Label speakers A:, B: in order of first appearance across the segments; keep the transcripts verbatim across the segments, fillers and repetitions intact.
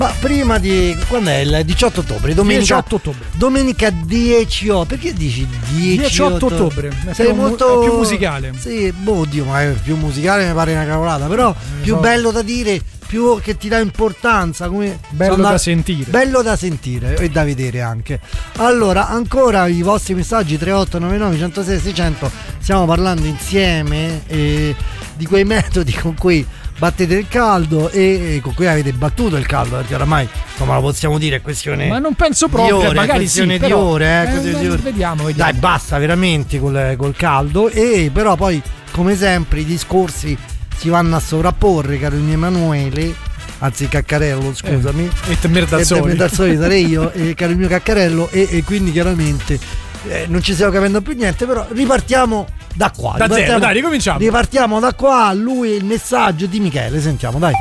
A: Ma prima di quando è il diciotto ottobre, domenica
B: diciotto ottobre.
A: Domenica dieci ottobre. Perché dici
B: diciotto ottobre?
A: Sei
B: è
A: molto
B: è più musicale.
A: Sì, boh, oddio, ma è più musicale mi pare una cavolata, però più
B: so.
A: bello da dire, più che ti dà importanza, come
B: bello da, da sentire.
A: Bello da sentire e da vedere anche. Allora, ancora i vostri messaggi tre otto nove nove uno zero sei sei zero zero. Stiamo parlando insieme eh, di quei metodi con cui battete il caldo e con cui avete battuto il caldo, perché oramai insomma lo possiamo dire, è questione
B: ma non penso proprio
A: di ore,
B: magari
A: questione
B: sì,
A: di
B: però,
A: ore, eh,
B: eh,
A: questione di ore.
B: Vediamo, vediamo.
A: Dai, basta veramente col, col caldo. E però poi come sempre i discorsi si vanno a sovrapporre, caro il mio Emanuele, anzi Caccarello, scusami,
B: eh, e Merdazzoli.
A: e Merdazzoli sarei io, e caro il mio Caccarello, e, e quindi chiaramente eh, non ci stiamo capendo più niente, però ripartiamo da qua.
B: Da zero, dai, ricominciamo.
A: Ripartiamo da qua. Lui il messaggio di Michele, sentiamo, dai.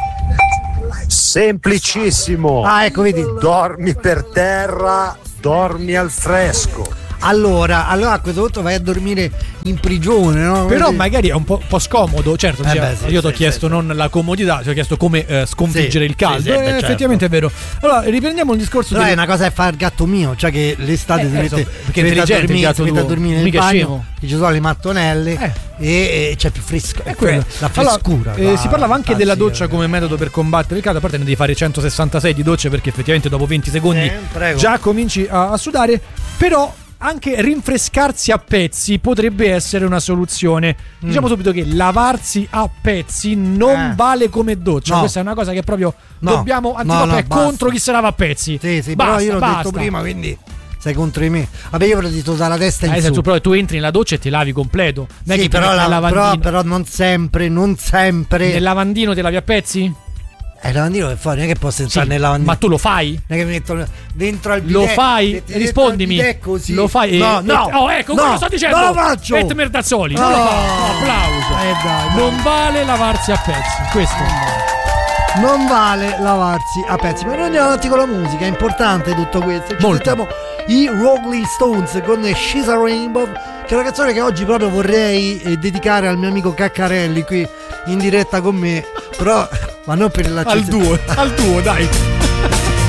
C: Semplicissimo.
A: Ah, ecco, vedi.
C: Dormi per terra, dormi al fresco.
A: Allora, allora a questo punto vai a dormire in prigione, no?
B: Però
A: Vedi?
B: magari è un po', po' scomodo, certo.
A: Eh
B: cioè,
A: beh, sì,
B: io ti ho
A: sì,
B: chiesto
A: sì,
B: non la comodità, ti ho chiesto come eh, sconfiggere
A: sì,
B: il caldo.
A: sì, sì,
B: eh,
A: beh, certo.
B: Effettivamente è vero. Allora, riprendiamo il discorso.
A: Però
B: di...
A: è una cosa che fa il gatto mio, cioè che l'estate
B: Eh,
A: si
B: eh,
A: mette,
B: so, perché è
A: si mette a
B: intelligente il
A: dormire,
B: gatto
A: si mette a
B: tuo,
A: dormire nel
B: mica è
A: bagno,
B: scemo.
A: che ci sono le mattonelle
B: Eh.
A: e, e c'è più fresco,
B: È quello.
A: la frescura.
B: Allora, eh,
A: la,
B: si parlava anche della doccia
A: eh.
B: come metodo per combattere il caldo. A parte ne devi fare centosessantasei di docce, perché effettivamente dopo venti secondi
A: Eh, prego.
B: già cominci a, a sudare. Però anche rinfrescarsi a pezzi potrebbe essere una soluzione.
A: Mm.
B: Diciamo subito che lavarsi a pezzi non
A: Eh.
B: vale come doccia.
A: No.
B: Questa è una cosa che proprio
A: No.
B: dobbiamo
A: No, no,
B: è
A: basta.
B: contro chi si lava a pezzi.
A: Sì, sì,
B: Basta,
A: però io l'ho
B: basta.
A: detto prima, quindi sei contro di me. Vabbè, io avrei detto dalla testa in
B: Eh,
A: su.
B: tu, però tu entri nella doccia e ti lavi completo. Non è
A: Sì,
B: che ti
A: però,
B: metti
A: la,
B: il lavandino.
A: però, però non sempre, non sempre.
B: Nel lavandino ti lavi a pezzi?
A: Eh, il lavandino è fuori, non è che posso entrare
B: Sì,
A: nel lavandino.
B: ma tu lo fai?
A: Non è che mi metto dentro al bidet.
B: Lo fai?
A: metti dentro
B: Rispondimi.
A: al bidet così.
B: Lo fai?
A: No,
B: e,
A: no.
B: e, oh, ecco,
A: no,
B: quello sto dicendo.
A: Non lo faccio.
B: Et Merdazzoli.
A: No.
B: Non lo fa. No, applauso.
A: Eh, dai, dai.
B: Non vale lavarsi a pezzi. Questo.
A: Non vale lavarsi a pezzi. Ma noi andiamo avanti con la musica, è importante tutto questo. Ci
B: Molto.
A: sentiamo i Rolling Stones con She's a Rainbow, che è una canzone che oggi proprio vorrei eh, dedicare al mio amico Caccarelli qui in diretta con me. Però, ma non per la
B: Al duo, al duo, dai.